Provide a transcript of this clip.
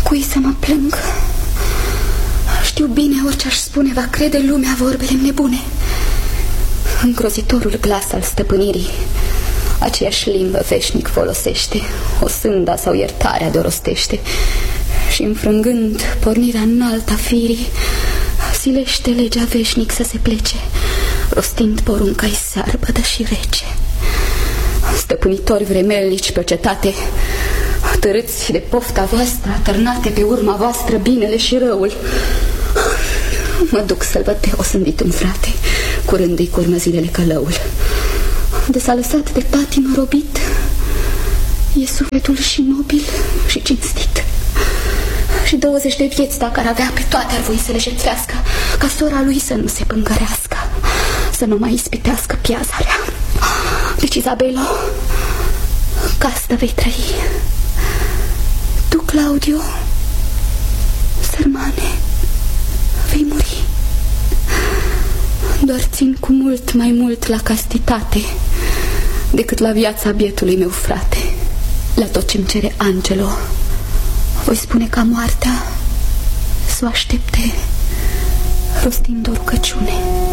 Cui să mă plâng? Știu bine, orice aș spune, va crede lumea vorbele nebune. Îngrozitorul glas al stăpânirii, aceeași limbă veșnic folosește, o sânda sau iertarea de-o rostește, și înfrângând pornirea înaltă a firii, silește legea veșnic să se plece, rostind porunca-i searbădă și rece. Stăpânitori vremelnici pe o cetate, târâți de pofta voastră, atârnate pe urma voastră binele și răul, mă duc să-l văd pe osândit un frate, curând îi curmă zilele călăul. De s-a lăsat de patimă robit, e sufletul și nobil și cinstit. Și 20 de vieți, dacă ar avea, pe toate ar voi să le jertfească, ca sora lui să nu se pângărească, să nu mai ispitească piaza rea. Deci, Izabelo, ca asta vei trăi. Tu, Claudio, sărmane, vei muri. Doar țin cu mult mai mult la castitate decât la viața bietului meu frate. La tot ce-mi cere Angelo voi spune ca moartea să o aștepte, rostind o rugăciune.